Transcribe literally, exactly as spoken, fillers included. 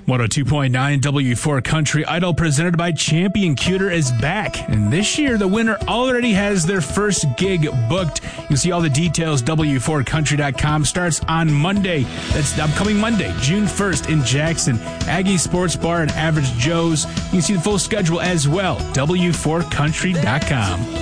one oh two point nine W four Country Idol presented by Champion Cuter is back. And this year, the winner already has their first gig booked. You can see all the details, W four country dot com. Starts on Monday. That's the upcoming Monday, June first in Jackson. Aggie Sports Bar and Average Joe's. You can see the full schedule as well, W four country dot com.